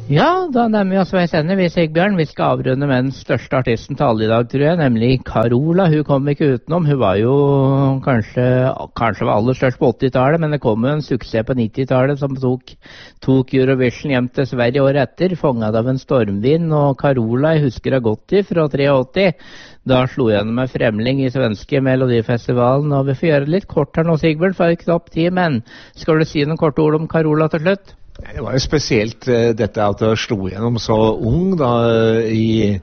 Ja, da nærmer vi oss veis ende, vi Sigbjørn. Vi skal avrunde med den største artisten til alle i dag, tror jeg, nemlig Carola. Hun kom ikke utenom. Hun var jo kanskje var aller størst på 80-tallet, men det kom jo en suksess på 90-tallet som tok Eurovision hjem til Sverige året etter, fanget av en stormvind. Og Carola, jeg husker det godt fra 83. Da slo jeg gjennom en fremling i svenske Melodifestivalen, og vi får gjøre det litt kort her nå, Sigbjørn, for det er knapt tid, men skal du si noen korte ord om Carola til slutt? Det var jo spesielt dette at jeg slo gjennom så ung da i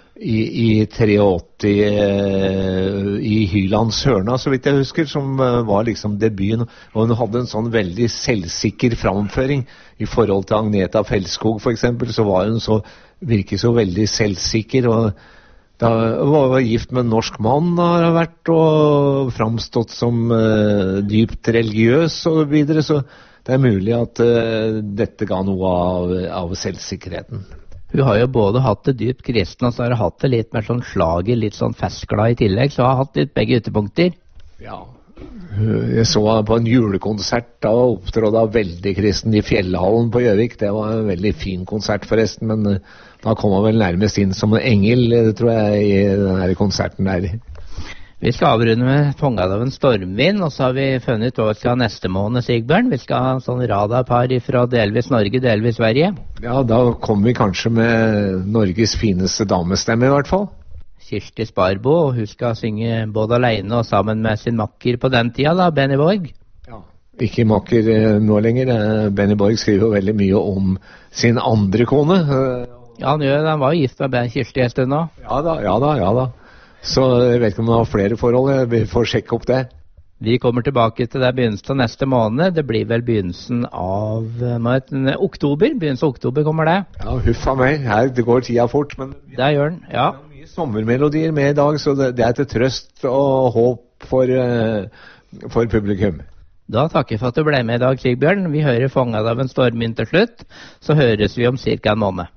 83 i Hylands Hørna, så vidt jeg husker, som var liksom debuten. Og hun hadde en sånn veldig selvsikker framføring i forhold til Agneta Fellskog for eksempel, så var hun virket så veldig selvsikker. Og da var jeg gift med en norsk mann, har jeg vært, og framstått som dypt religiøs og videre, så det er mulig at dette ga noe av selvsikkerheten. Hun har jo både hatt det dypt kristne, og så har hun hatt det litt mer sånn slager, litt sånn festglad i tillegg, så hun har hatt litt begge ytterpunkter. Ja, jeg så på en julekonsert, da opptrådte hun veldig kristen i Fjellhallen på Gjøvik. Det var en veldig fin konsert forresten, men da kom hun vel nærmest inn som en engel, tror jeg, i denne konserten der. Vi skal avrunde med fanget av en stormvind, og så har vi funnet ut hva vi skal ha neste måned, Sigbjørn. Vi skal ha en sånn radarpar fra delvis Norge, delvis Sverige. Ja, da kommer vi kanskje med Norges fineste damestemme i hvert fall. Kirsti Sparbo, og hun skal synge både alene og sammen med sin makker på den tida, da, Benny Borg. Ja, ikke makker nå lenger. Benny Borg skriver jo veldig mye om sin andre kone. Ja, han gjør det. Han var gift med Kirsti en stund nå. Ja da. Så jeg vet ikke om det har flere forhold, vi får sjekke opp det. Vi kommer tilbake til det begynnelsen av neste måned. Det blir vel begynnelsen av oktober. Begynnelsen av oktober kommer det. Ja, huffa meg. Det går tida fort, men det gjør den, ja. Det er mye sommermelodier med i dag, så det er til trøst og håp for publikum. Da takker jeg for at du ble med i dag, Sigbjørn. Vi hører fanget av en stormvind til slutt, så høres vi om cirka en måned.